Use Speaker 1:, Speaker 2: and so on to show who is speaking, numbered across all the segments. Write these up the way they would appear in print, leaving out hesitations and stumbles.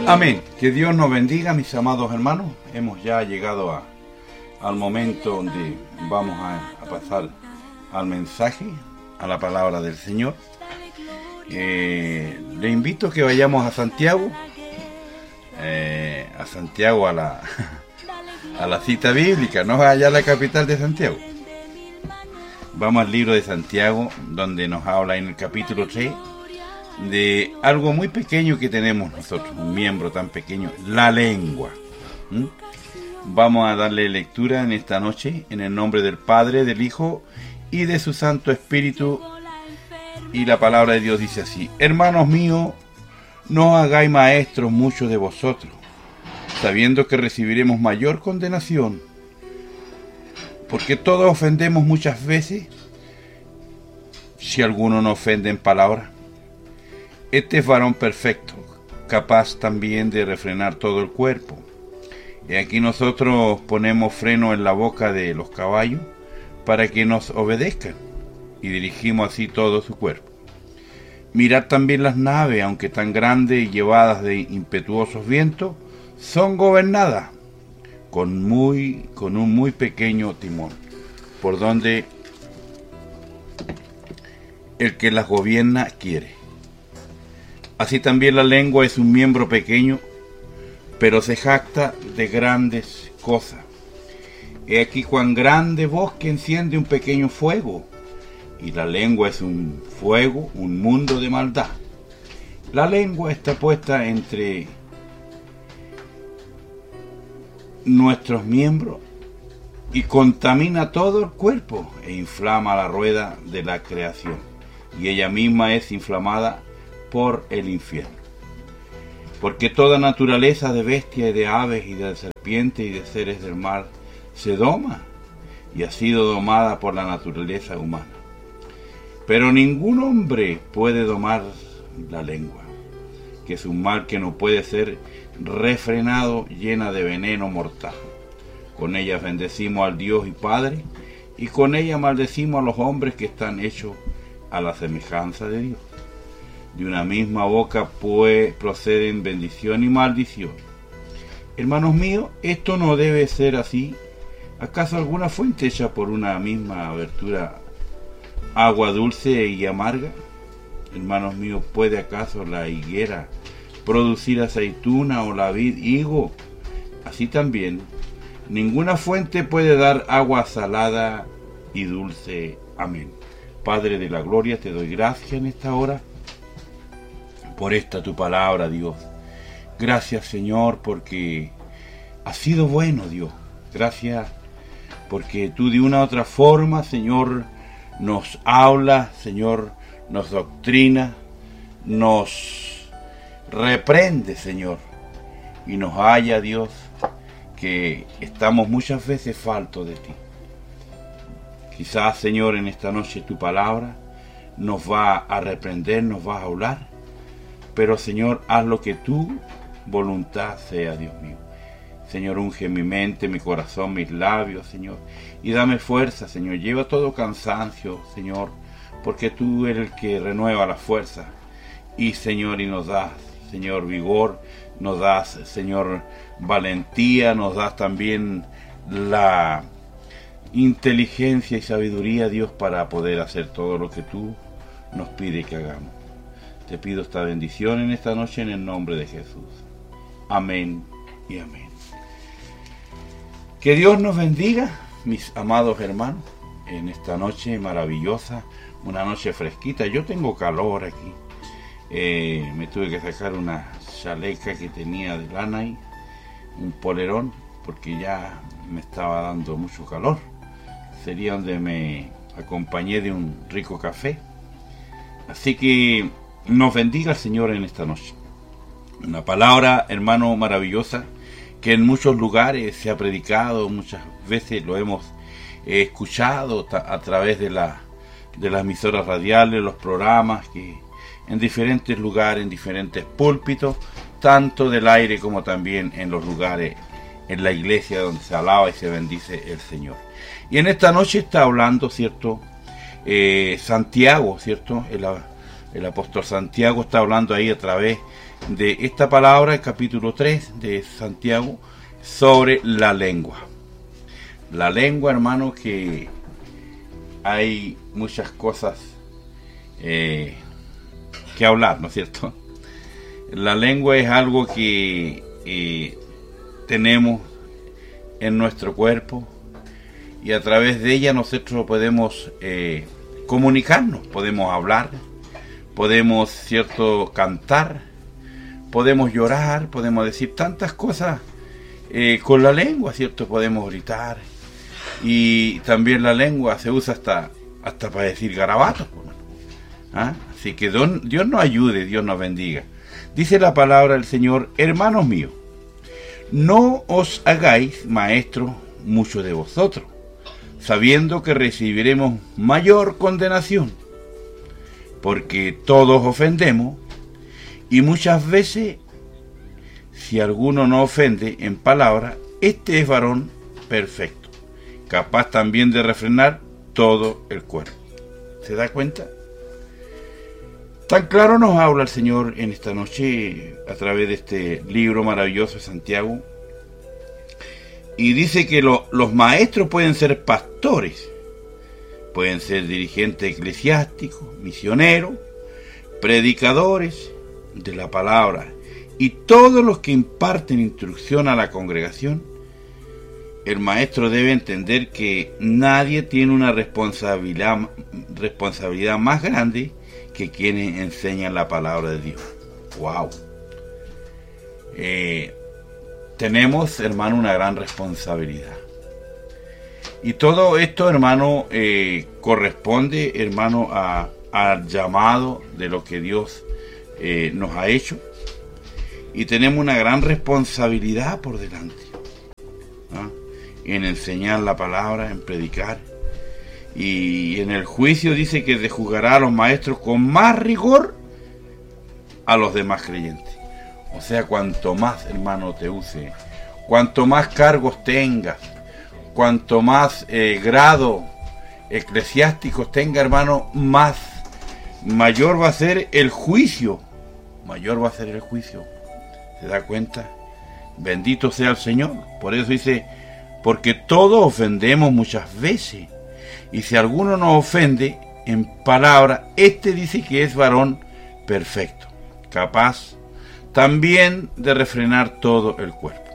Speaker 1: Amén. Que Dios nos bendiga, mis amados hermanos. Hemos ya llegado al momento donde vamos a pasar al mensaje, a la palabra del Señor. Le invito a que vayamos a Santiago, a la cita bíblica, no allá a la capital de Santiago. Vamos al libro de Santiago, donde nos habla en el capítulo 3 de algo muy pequeño que tenemos nosotros, un miembro tan pequeño, la lengua. Vamos a darle lectura en esta noche, en el nombre del Padre, del Hijo y de su Santo Espíritu. Y la palabra de Dios dice así: hermanos míos, no os hagáis maestros muchos de vosotros, sabiendo que recibiremos mayor condenación, porque todos ofendemos muchas veces, si alguno no ofende en palabra. Este es varón perfecto, capaz también de refrenar todo el cuerpo. Y aquí nosotros ponemos freno en la boca de los caballos para que nos obedezcan, y dirigimos así todo su cuerpo. Mirad también las naves, aunque tan grandes y llevadas de impetuosos vientos, son gobernadas con un muy pequeño timón, por donde el que las gobierna quiere. Así también la lengua es un miembro pequeño, pero se jacta de grandes cosas. He aquí cuán grande bosque enciende un pequeño fuego, y la lengua es un fuego, un mundo de maldad. La lengua está puesta entre nuestros miembros y contamina todo el cuerpo e inflama la rueda de la creación, y ella misma es inflamada por el infierno. Porque toda naturaleza de bestias y de aves y de serpientes y de seres del mar se doma y ha sido domada por la naturaleza humana. Pero ningún hombre puede domar la lengua, que es un mal que no puede ser refrenado, llena de veneno mortal. Con ella bendecimos al Dios y Padre, y con ella maldecimos a los hombres que están hechos a la semejanza de Dios. De una misma boca proceden bendición y maldición. Hermanos míos, esto no debe ser así. ¿Acaso alguna fuente hecha por una misma abertura agua dulce y amarga? Hermanos míos, ¿puede acaso la higuera producir aceituna o la vid higo? Así también, ninguna fuente puede dar agua salada y dulce. Amén. Padre de la gloria, te doy gracias en esta hora por esta tu palabra, Dios. Gracias, Señor, porque has sido bueno, Dios. Gracias porque tú de una u otra forma, Señor, nos hablas, Señor, nos doctrina, nos reprende, Señor, y nos halla, Dios, que estamos muchas veces faltos de ti. Quizás, Señor, en esta noche tu palabra nos va a reprender, nos va a hablar, pero, Señor, haz lo que tu voluntad sea, Dios mío. Señor, unge mi mente, mi corazón, mis labios, Señor, y dame fuerza, Señor. Lleva todo cansancio, Señor, porque tú eres el que renueva la fuerza. Y, Señor, y nos das, Señor, vigor, nos das, Señor, valentía, nos das también la inteligencia y sabiduría, Dios, para poder hacer todo lo que tú nos pides que hagamos. Te pido esta bendición en esta noche en el nombre de Jesús. Amén y amén. Que Dios nos bendiga, mis amados hermanos, en esta noche maravillosa, una noche fresquita. Yo tengo calor aquí. Me tuve que sacar una chaleca que tenía de lana y un polerón, porque ya me estaba dando mucho calor. Sería donde me acompañé de un rico café. Así que nos bendiga el Señor en esta noche. Una palabra, hermano, maravillosa, que en muchos lugares se ha predicado, muchas veces lo hemos escuchado a través de las emisoras radiales, los programas, que en diferentes lugares, en diferentes púlpitos, tanto del aire como también en los lugares, en la iglesia donde se alaba y se bendice el Señor. Y en esta noche está hablando, ¿cierto? Santiago, ¿cierto? El apóstol Santiago está hablando ahí a través de esta palabra, el capítulo 3 de Santiago, sobre la lengua. La lengua, hermano, que hay muchas cosas que hablar, ¿no es cierto? La lengua es algo que tenemos en nuestro cuerpo y a través de ella nosotros podemos comunicarnos, podemos hablar, podemos, ¿cierto?, cantar, podemos llorar, podemos decir tantas cosas con la lengua, ¿cierto? Podemos gritar, y también la lengua se usa hasta para decir garabatos, ¿ah? Así que Dios nos ayude, Dios nos bendiga. Dice la palabra del Señor: hermanos míos, no os hagáis maestros muchos de vosotros, sabiendo que recibiremos mayor condenación, porque todos ofendemos, y muchas veces, si alguno no ofende en palabra, este es varón perfecto, capaz también de refrenar todo el cuerpo. ¿Se da cuenta? Tan claro nos habla el Señor en esta noche a través de este libro maravilloso de Santiago. Y dice que los maestros pueden ser pastores, pueden ser dirigentes eclesiásticos, misioneros, predicadores de la palabra, y todos los que imparten instrucción a la congregación. El maestro debe entender que nadie tiene una responsabilidad más grande que quienes enseñan la palabra de Dios. ¡Wow! Tenemos, hermano, una gran responsabilidad. Y todo esto, hermano, corresponde, hermano, al llamado de lo que Dios nos ha hecho. Y tenemos una gran responsabilidad por delante, ¿no?, en enseñar la palabra, en predicar. Y en el juicio dice que se juzgará a los maestros con más rigor a los demás creyentes. O sea, cuanto más, hermano, te use, cuanto más cargos tengas, cuanto más grado eclesiásticos tenga, hermano, mayor va a ser el juicio. Mayor va a ser el juicio. ¿Se da cuenta? Bendito sea el Señor. Por eso dice: porque todos ofendemos muchas veces, y si alguno nos ofende en palabra, este dice que es varón perfecto, capaz también de refrenar todo el cuerpo.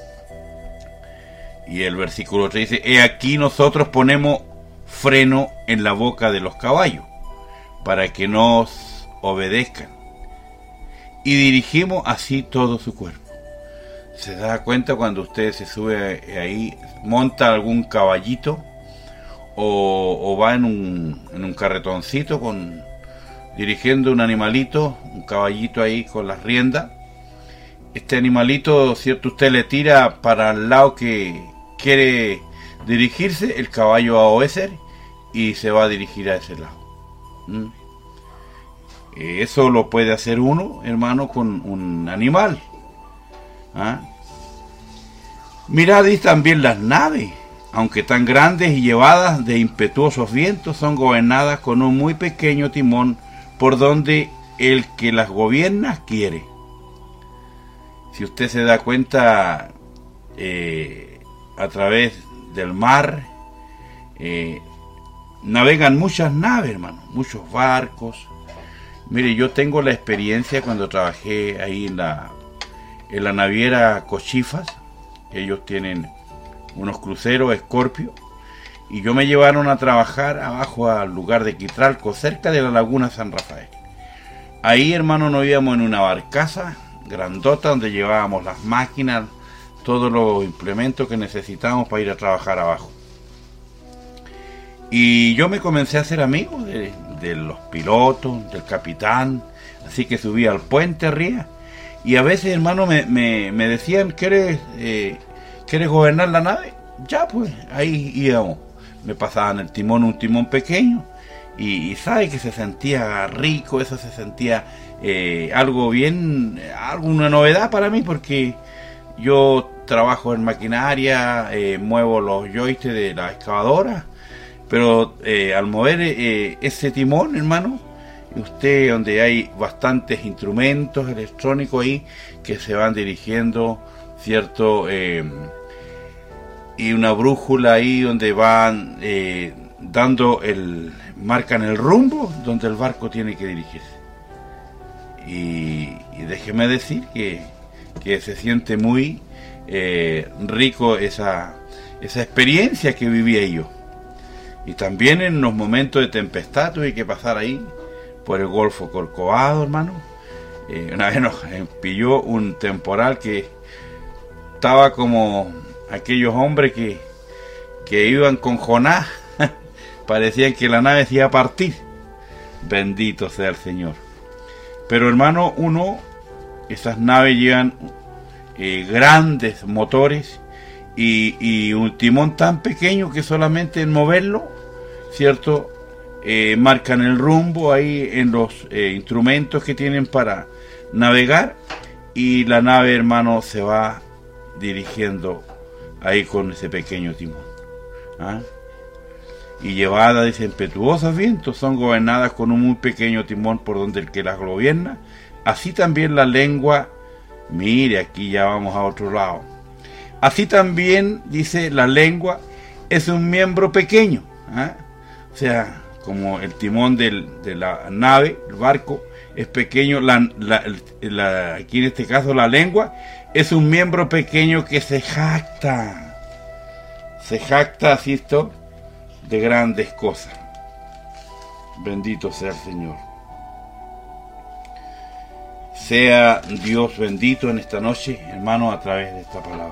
Speaker 1: Y el versículo 3 dice: he aquí nosotros ponemos freno en la boca de los caballos, para que nos obedezcan, y dirigimos así todo su cuerpo. ¿Se da cuenta cuando usted se sube ahí, monta algún caballito, o va en un carretoncito dirigiendo un animalito, un caballito ahí con las riendas? Este animalito, ¿cierto?, usted le tira para el lado que quiere dirigirse, el caballo va a obedecer y se va a dirigir a ese lado. Eso lo puede hacer uno, hermano, con un animal. ¿Ah? Mirad, y también las naves, aunque tan grandes y llevadas de impetuosos vientos, son gobernadas con un muy pequeño timón, por donde el que las gobierna quiere. Si usted se da cuenta, a través del mar navegan muchas naves, hermano, muchos barcos. Mire, yo tengo la experiencia cuando trabajé ahí en la naviera Cochifas. Ellos tienen unos cruceros Scorpio, y yo me llevaron a trabajar abajo al lugar de Quitralco, cerca de la laguna San Rafael. Ahí, hermano, nos íbamos en una barcaza grandota donde llevábamos las máquinas, todos los implementos que necesitábamos para ir a trabajar abajo. Y yo me comencé a hacer amigo de los pilotos, del capitán, así que subí al puente arriba, y a veces, hermano, me decían: ¿quieres gobernar la nave? Ya, pues, ahí íbamos. Me pasaban el timón, un timón pequeño, y sabe que se sentía rico, eso se sentía alguna novedad para mí, porque yo trabajo en maquinaria, muevo los joysticks de la excavadora, pero al mover ese timón, hermano, usted, donde hay bastantes instrumentos electrónicos ahí que se van dirigiendo, ¿cierto? Y una brújula ahí donde van marcan el rumbo donde el barco tiene que dirigirse. Y déjeme decir que se siente muy rico esa experiencia que vivía yo. Y también en los momentos de tempestad tuve que pasar ahí por el Golfo Corcovado, hermano. Una vez nos pilló un temporal que estaba como aquellos hombres que iban con Jonás. Parecían que la nave se iba a partir. Bendito sea el Señor. Pero hermano, esas naves llevan grandes motores y un timón tan pequeño que solamente en moverlo, ¿cierto? Marcan el rumbo ahí en los instrumentos que tienen para navegar, y la nave, hermano, se va dirigiendo ahí con ese pequeño timón. ¿Ah? Y llevadas de impetuosos vientos, son gobernadas con un muy pequeño timón por donde el que las gobierna. Así también la lengua, mire, aquí ya vamos a otro lado. Así también, dice, la lengua es un miembro pequeño. ¿Ah? O sea, como el timón de la nave, el barco, es pequeño, aquí en este caso la lengua es un miembro pequeño que se jacta, así esto, de grandes cosas. Bendito sea el Señor. Sea Dios bendito en esta noche, hermano, a través de esta palabra.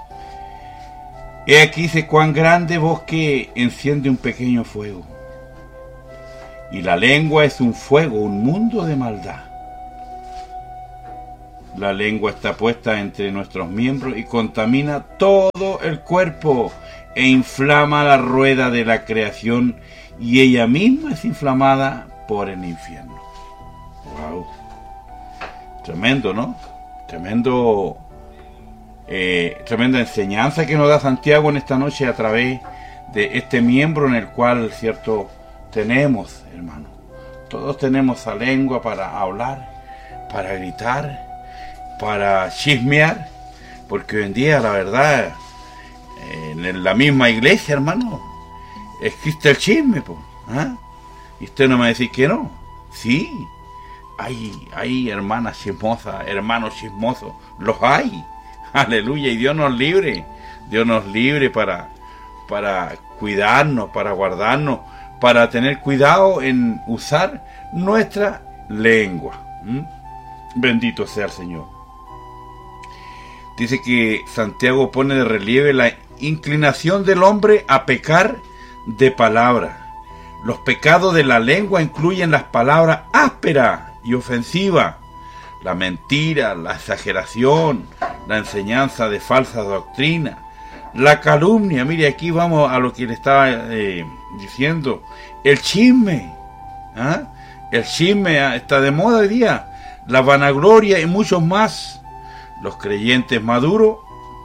Speaker 1: He aquí, dice, cuán grande bosque enciende un pequeño fuego. Y la lengua es un fuego, un mundo de maldad. La lengua está puesta entre nuestros miembros y contamina todo el cuerpo e inflama la rueda de la creación, y ella misma es inflamada por el infierno. Wow. Tremendo, ¿no? Tremenda enseñanza que nos da Santiago en esta noche a través de este miembro en el cual, cierto, tenemos, hermano. Todos tenemos esa lengua para hablar, para gritar, para chismear, porque hoy en día, la verdad, en la misma iglesia, hermano, existe el chisme, ¿ah? Y usted no me va a decir que no. Sí, hay hermanas chismosas, hermanos chismosos, los hay. Aleluya, y Dios nos libre para cuidarnos, para guardarnos, para tener cuidado en usar nuestra lengua. Bendito sea el Señor. Dice que Santiago pone de relieve la inclinación del hombre a pecar de palabra. Los pecados de la lengua incluyen las palabras ásperas y ofensivas, la mentira, la exageración, la enseñanza de falsa doctrina, la calumnia. Mire, aquí vamos a lo que le estaba diciendo, el chisme. ¿Ah? El chisme está de moda hoy día, la vanagloria y muchos más. Los creyentes maduros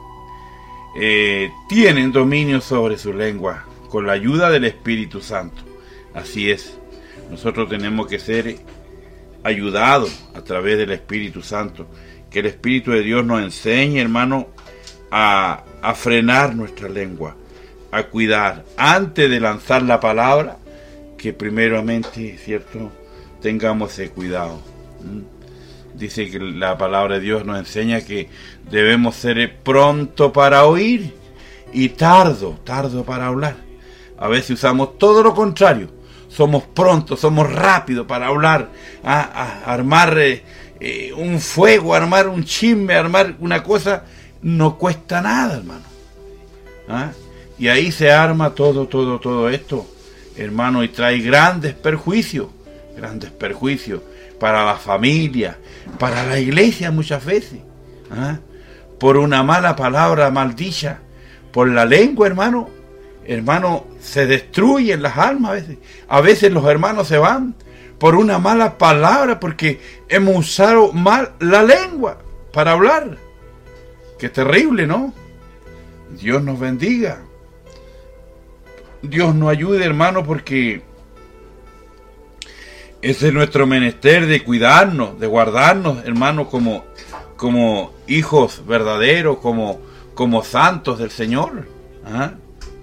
Speaker 1: tienen dominio sobre su lengua con la ayuda del Espíritu Santo. Así es, nosotros tenemos que ser ayudados a través del Espíritu Santo, que el Espíritu de Dios nos enseñe, hermano, a frenar nuestra lengua, a cuidar, antes de lanzar la palabra, que primeramente, ¿cierto?, tengamos ese cuidado. Dice que la palabra de Dios nos enseña que debemos ser pronto para oír y tardo para hablar. A veces usamos todo lo contrario. Somos prontos, somos rápidos para hablar, a armar un fuego, armar un chisme, armar una cosa. No cuesta nada, hermano. ¿Ah? Y ahí se arma todo esto, hermano, y trae grandes perjuicios para la familia, para la iglesia muchas veces. ¿Ah? Por una mala palabra maldicha, por la lengua, hermano, se destruyen las almas a veces. A veces los hermanos se van por una mala palabra porque hemos usado mal la lengua para hablar. Qué terrible, ¿no? Dios nos bendiga. Dios nos ayude, hermano, porque Ese es nuestro menester, de cuidarnos, de guardarnos, hermanos, como hijos verdaderos, como santos del Señor. ¿Ah?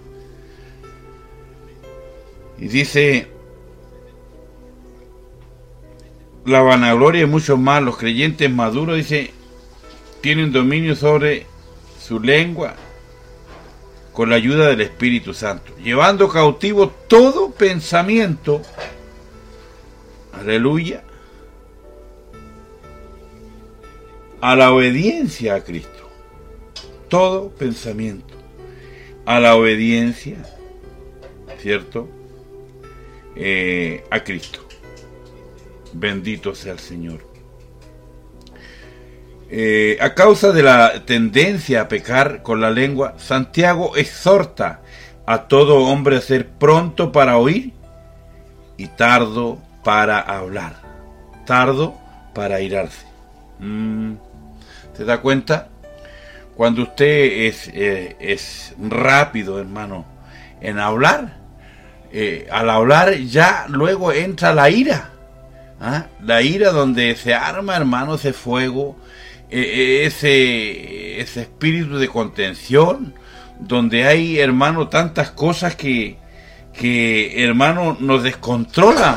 Speaker 1: Y dice, la vanagloria y muchos más, los creyentes maduros, dice, tienen dominio sobre su lengua con la ayuda del Espíritu Santo, llevando cautivo todo pensamiento, aleluya, a la obediencia a Cristo. Todo pensamiento a la obediencia, ¿cierto? A Cristo. Bendito sea el Señor. A causa de la tendencia a pecar con la lengua, Santiago exhorta a todo hombre a ser pronto para oír y tardo para hablar, tardo para airarse. ¿Se da cuenta? Cuando usted es rápido, hermano, en hablar, al hablar ya luego entra la ira. ¿Ah? La ira donde se arma, hermano, ese fuego, ese espíritu de contención, donde hay, hermano, tantas cosas que hermano, nos descontrola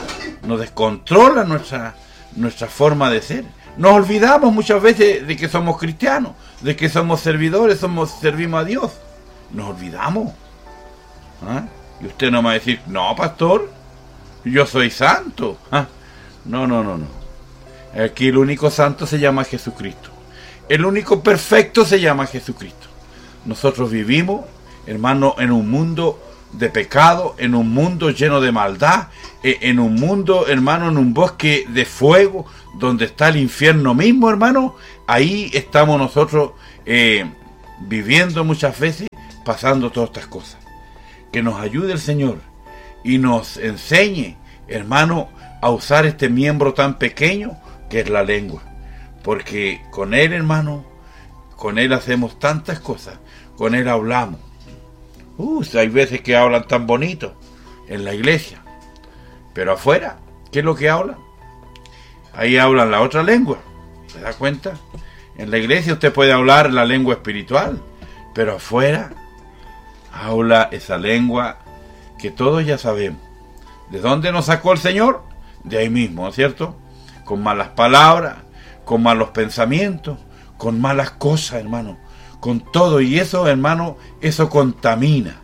Speaker 1: nuestra forma de ser. Nos olvidamos muchas veces de que somos cristianos, de que somos servidores, servimos a Dios. Nos olvidamos. ¿Ah? Y usted no me va a decir, no, pastor, yo soy santo. ¿Ah? No. Aquí el único santo se llama Jesucristo. El único perfecto se llama Jesucristo. Nosotros vivimos, hermano, en un mundo de pecado, en un mundo lleno de maldad, en un mundo, hermano, en un bosque de fuego, donde está el infierno mismo, hermano. Ahí estamos nosotros viviendo muchas veces, pasando todas estas cosas. Que nos ayude el Señor y nos enseñe, hermano, a usar este miembro tan pequeño que es la lengua. Porque con él, hermano, con él hacemos tantas cosas, con él hablamos. Hay veces que hablan tan bonito en la iglesia, pero afuera, ¿qué es lo que hablan? Ahí hablan la otra lengua, ¿se da cuenta? En la iglesia usted puede hablar la lengua espiritual, pero afuera habla esa lengua que todos ya sabemos. ¿De dónde nos sacó el Señor? De ahí mismo, ¿no es cierto? Con malas palabras, con malos pensamientos, con malas cosas, hermano, con todo. Y eso, hermano, eso contamina.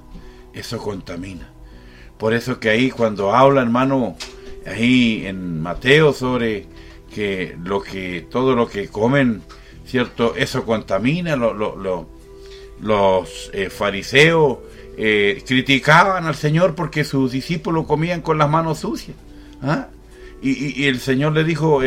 Speaker 1: Por eso que ahí cuando habla, hermano, ahí en Mateo sobre que todo lo que comen, ¿cierto? Eso contamina. Los fariseos criticaban al Señor porque sus discípulos comían con las manos sucias. ¿Ah? Y el Señor le dijo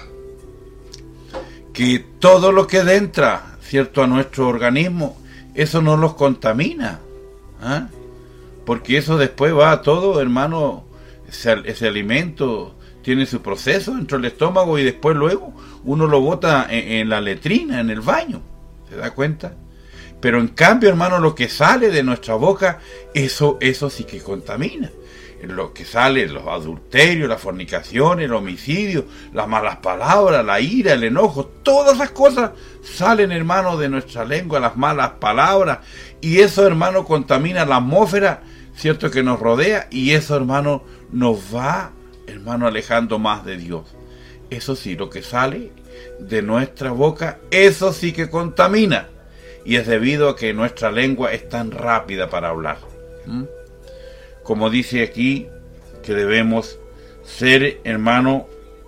Speaker 1: que todo lo que entra, ¿cierto?, a nuestro organismo, eso no los contamina. ¿Ah? Porque eso después va a todo, hermano, ese alimento tiene su proceso dentro del estómago y después luego uno lo bota en la letrina, en el baño. ¿Se da cuenta? Pero en cambio, hermano, lo que sale de nuestra boca, eso sí que contamina. Lo que sale, los adulterios, la fornicación, el homicidio, las malas palabras, la ira, el enojo, todas esas cosas salen, hermano, de nuestra lengua, las malas palabras, y eso, hermano, contamina la atmósfera, cierto, que nos rodea, y eso, hermano, nos va, hermano, alejando más de Dios. Eso sí, lo que sale de nuestra boca, eso sí que contamina, y es debido a que nuestra lengua es tan rápida para hablar. Como dice aquí, que debemos ser, hermano,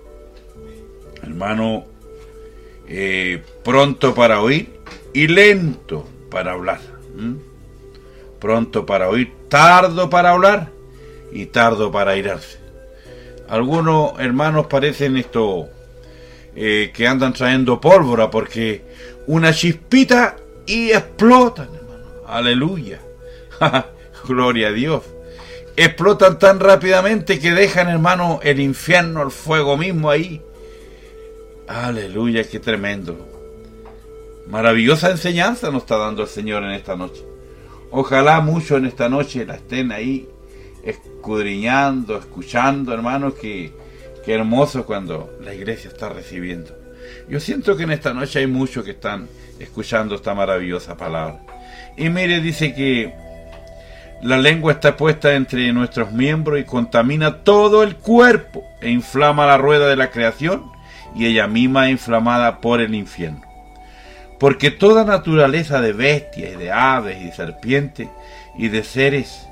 Speaker 1: pronto para oír y lento para hablar. Pronto para oír, tardo para hablar y tardo para airarse. Algunos hermanos parecen que andan trayendo pólvora, porque una chispita y explotan, hermano. Aleluya. Gloria a Dios. Explotan tan rápidamente que dejan, hermano, el infierno, el fuego mismo ahí. Aleluya, qué tremendo. Maravillosa enseñanza nos está dando el Señor en esta noche. Ojalá muchos en esta noche la estén ahí escudriñando, escuchando, hermanos, que Qué hermoso cuando la iglesia está recibiendo. Yo siento que en esta noche hay muchos que están escuchando esta maravillosa palabra. Y mire, dice que la lengua está puesta entre nuestros miembros y contamina todo el cuerpo e inflama la rueda de la creación, y ella misma es inflamada por el infierno. Porque toda naturaleza de bestias y de aves y de serpientes y de seres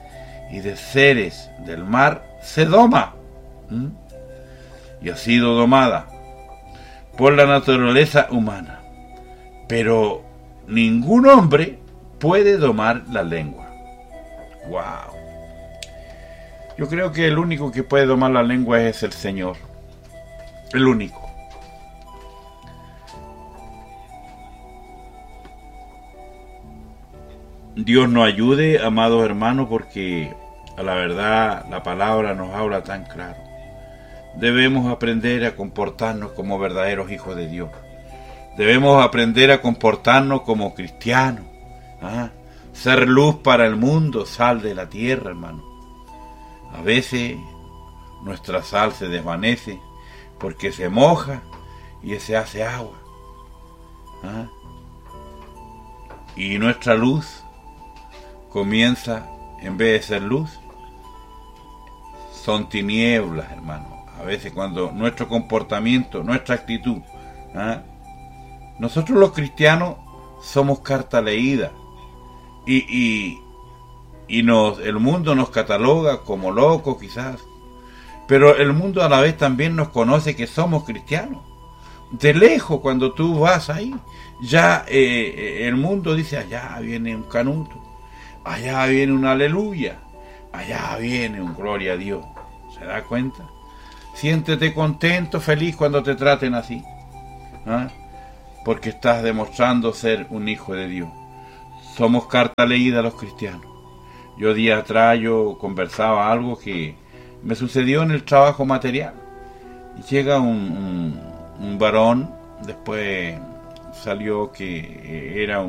Speaker 1: del mar se doma y ha sido domada por la naturaleza humana, pero ningún hombre puede domar la lengua. Wow. Yo creo que el único que puede domar la lengua es el Señor, el único. Dios nos ayude, amados hermanos, porque a la verdad la palabra nos habla tan claro. Debemos aprender a comportarnos como verdaderos hijos de Dios. Debemos aprender a comportarnos como cristianos. Ser luz para el mundo, sal de la tierra, hermano. A veces nuestra sal se desvanece porque se moja y se hace agua. Y nuestra luz comienza, en vez de ser luz, son tinieblas, hermano. A veces cuando nuestro comportamiento, nuestra actitud, nosotros los cristianos somos carta leída, y el mundo nos cataloga como locos quizás, pero el mundo a la vez también nos conoce que somos cristianos. De lejos, cuando tú vas ahí, ya el mundo dice: allá viene un canuto, allá viene un aleluya, allá viene un gloria a Dios. ¿Se da cuenta? Siéntete contento, feliz cuando te traten así, porque estás demostrando ser un hijo de Dios. Somos carta leída los cristianos. Yo días atrás conversaba algo que me sucedió en el trabajo material. Llega un varón, después salió que era